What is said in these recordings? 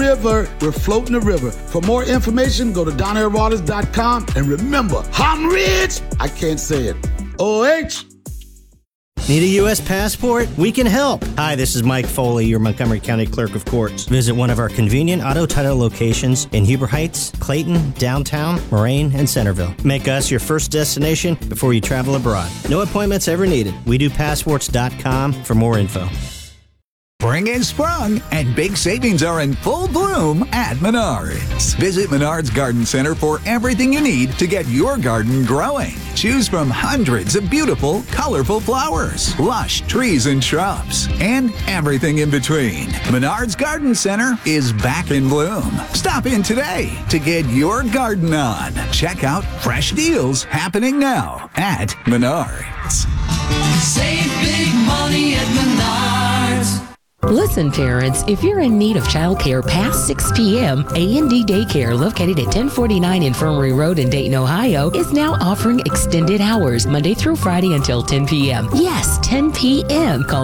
river. We're floating the river. For more information, go to DonairWaters.com. And remember, I'm rich. I can't say it. O-H. Need a U.S. passport? We can help. Hi, this is Mike Foley, your Montgomery County Clerk of Courts. Visit one of our convenient auto title locations in Huber Heights, Clayton, downtown, Moraine, and Centerville. Make us your first destination before you travel abroad. No appointments ever needed. We do passports.com for more info. Spring is sprung, and big savings are in full bloom at Menards. Visit Menards Garden Center for everything you need to get your garden growing. Choose from hundreds of beautiful, colorful flowers, lush trees and shrubs, and everything in between. Menards Garden Center is back in bloom. Stop in today to get your garden on. Check out fresh deals happening now at Menards. Save big money at Menards. Listen, parents, if you're in need of childcare past 6 p.m., A&D Daycare, located at 1049 Infirmary Road in Dayton, Ohio, is now offering extended hours, Monday through Friday until 10 p.m. Yes, 10 p.m. Call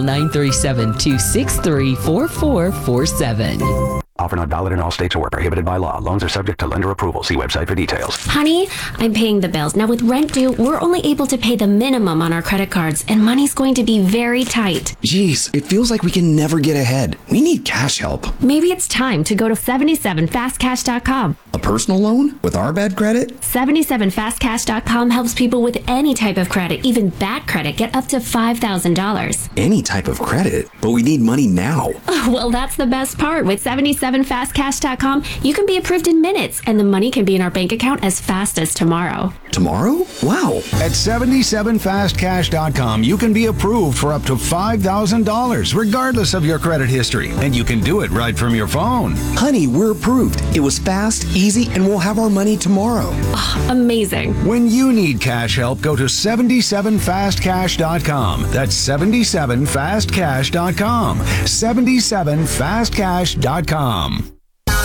937-263-4447. Offer not valid in all states or prohibited by law. Loans are subject to lender approval. See website for details. Honey, I'm paying the bills. Now with rent due, we're only able to pay the minimum on our credit cards, and money's going to be very tight. Jeez, it feels like we can never get ahead. We need cash help. Maybe it's time to go to 77fastcash.com. A personal loan with our bad credit? 77fastcash.com helps people with any type of credit, even bad credit, get up to $5,000. Any type of credit? But we need money now. Well, that's the best part. With 77fastcash.com, you can be approved in minutes, and the money can be in our bank account as fast as tomorrow. Tomorrow? Wow. At 77fastcash.com, you can be approved for up to $5,000, regardless of your credit history. And you can do it right from your phone. Honey, we're approved. It was fast, easy, and we'll have our money tomorrow. Oh, amazing. When you need cash help, go to 77fastcash.com. That's 77fastcash.com. 77fastcash.com.